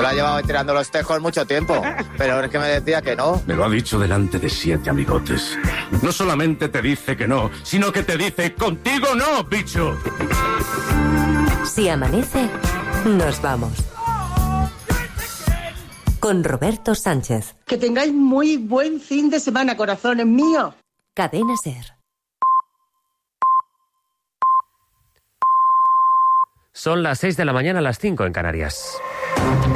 la llevaba tirando los tejos mucho tiempo, pero es que me decía que no. Me lo ha dicho delante de 7 amigotes. No solamente te dice que no, sino que te dice contigo no, bicho. Si amanece, nos vamos. Con Roberto Sánchez. Que tengáis muy buen fin de semana, corazones míos. Cadena SER. Son las 6 de la mañana, las 5 en Canarias.